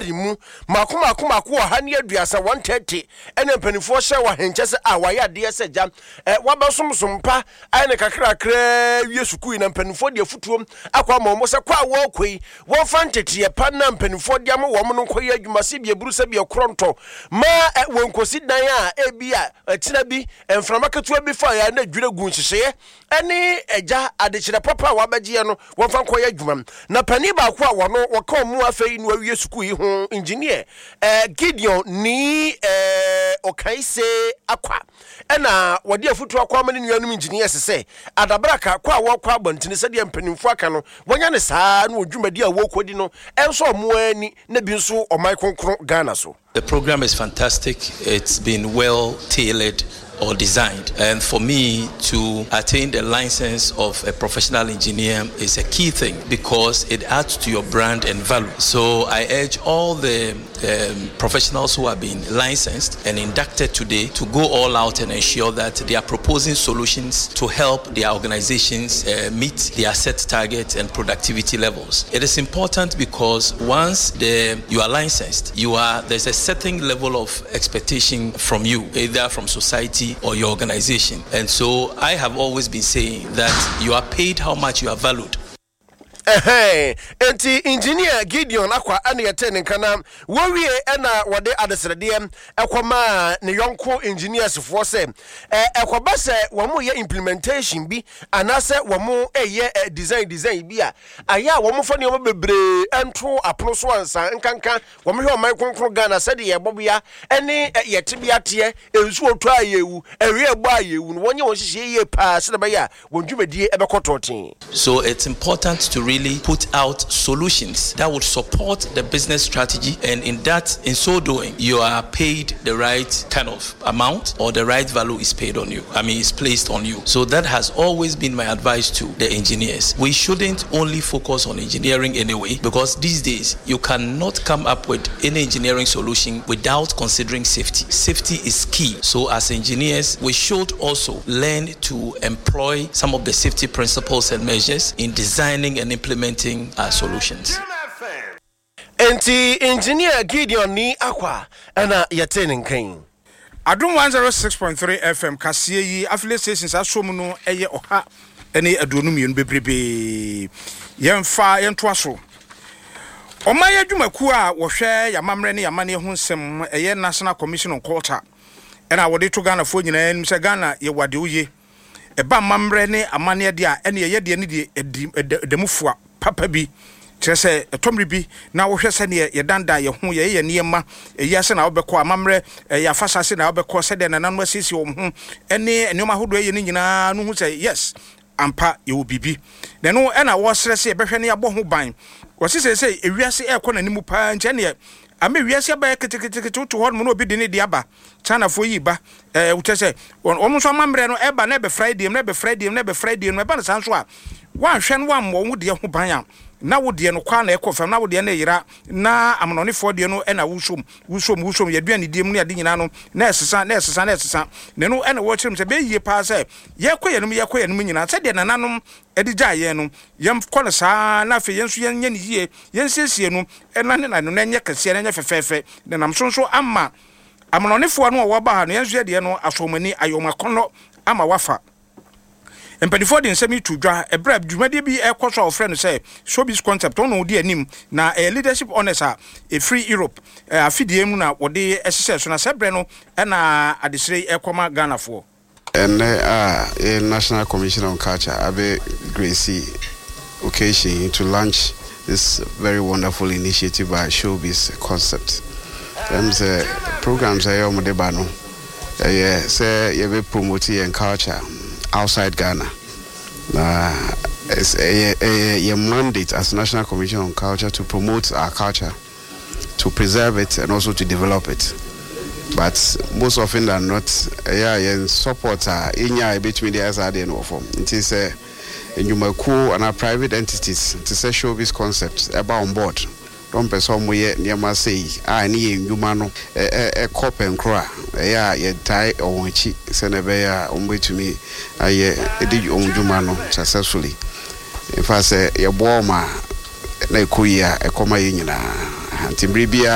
lorry mu makoma ha ne aduasa 130 ene mpanifo hye wa henche se waya de se gya wabasomsompa ai ne kakrakra wie sukuu na mpanifo de afutuom akwa ma mo se kwa wo koi wo fantete pa na mpanifo de am wo mo no koyi adwuma se bia buru se bia kronto ma wonkosi dan a ebia atina bi enframa ketua bi fa ya na dwire gu nhihye ene eja adekire papa wabagie no wo fa koyi adwuma na pani ba kwa wono waka mu afei no awie sukuu yi ho engineer Gideon ni okaise akwa ena wode afutu akwa mane nuanum engineer sese adabraka kwa wokwa abantene se de mpanimfu aka no wonya ne saa no odwumadi a wokodi no enso mo ani na bi nso o mai konkron Ghana so. The program is fantastic. It's been well tailored or designed, and for me to attain the license of a professional engineer is a key thing because it adds to your brand and value. So I urge all the professionals who have been licensed and inducted today to go all out and ensure that they are proposing solutions to help their organizations meet their set targets and productivity levels. It is important because once you are licensed, there's a certain level of expectation from you, either from society or your organization. And so I have always been saying that you are paid how much you are valued. Enti engineer Gideon akwa ane yetene kana wowie na wode adesredem ekwama ne yonko engineers fo se ekwoba se womo ye implementation bi anase womo eye design bi a aya womo fo ne bebre ento apono so ansa nkanka womo hwe oman konkro Ghana se de ye bobia ene yetebia te ensu otu ayewu ewe egbo ayewu no wonye wonhihye ye pa se de ba ya wondwumedie ebekototin. So it's important to really put out solutions that would support the business strategy, and in so doing, you are paid the right kind of amount, or the right value is paid on you. Is placed on you. So that has always been my advice to the engineers. We shouldn't only focus on engineering anyway, because these days you cannot come up with any engineering solution without considering safety. Safety is key. So as engineers, we should also learn to employ some of the safety principles and measures in designing and implementing our solutions. Enti engineer Gideon ni akwa ana yetene nkan. Adum 106.3 FM kasie yi affiliate stations asom no eye oha ene aduonum yenu bebrebe yemfa yento aso. Omaya dwumaku a wo hwe yamamre ne yamane ho nsem eye National Commission on Culture ena wode to Ghana fo nyina nim se Ghana ye wade uye eba mamre ne amane de a ene ye de ne de edemufua papa bi trese etomri bi na wo hwe se ne ye danda ye ho ye niema eyase na obekọ amamre ya fasase na obekọ se de nananu asisi wo ho ene enoma hodo ye ni nyina no hu se yes ampa ye obibi de no ena wo srese ye behwe ne abo ho ban wo se ewiase ekọ na nimu pa nche ne ame wiase ba ketekete to ho no obi de ne dia ba China fo yi ba utese omo so amamre no eba na be Friday na be Friday no eba na sanso a wan hwe no wammo wo de ho ban a na wo de no kwa na ekofam na wo de na yira na amonone fo de no na wusom yaduane diem no ade nyina no na esesa ne no na wo kyerem se be yie pa se yekoyenum nyina se de nananom edija ye no yem kone saa na fe yenso yenye ne yie yensesie no na ne na no enye kase na enye fefefe de nam sonso ama amonone fo no wo ba ha no yenso de no asomani ayomakono ama wafa Empanifo de nsemi tudwa ebra dwumade bi ekoso ofre no say showbiz concept ono di anim na leadership honors a free Europe afidie mu na wode esese so na sebre no na adesire ekoma Ghana fo and National Commission on Culture abe Gracie occasion to launch this very wonderful initiative by Showbiz Concept. The programs are on the bano. Say you be promoting culture outside Ghana. It's a mandate as National Commission on Culture to promote our culture, to preserve it and also to develop it. But most often than not, support in between the SRD and form. It is Nyumaku and our private entities to say Showbiz Concepts about on board. Don't be somewhere near my say, I need Yumano a cop and cry. Ye tie or cheat, Senebea on way to me. I did own Yumano successfully. If I say, your warmer, Nekuya, a coma union, Antibribia.